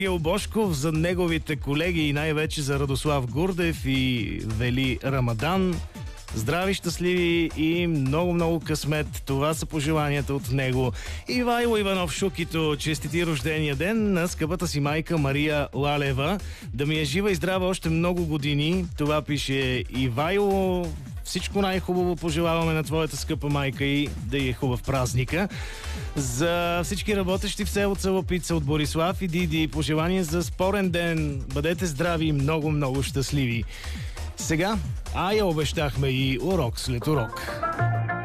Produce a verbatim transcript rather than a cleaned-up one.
Гео Божков, за неговите колеги и най-вече за Радослав Гурдев и Вели Рамадан. Здрави, щастливи и много-много късмет. Това са пожеланията от него. Ивайло Иванов Шукито честити рождения ден на скъпата си майка Мария Лалева. Да ми е жива и здрава още много години. Това пише Ивайло. Всичко най-хубаво пожелаваме на твоята скъпа майка и да й е хубав празника. За всички работещи в село Цалапица от Борислав и Диди, пожелание за спорен ден. Бъдете здрави и много-много щастливи. Сега, а я обещахме и урок след урок.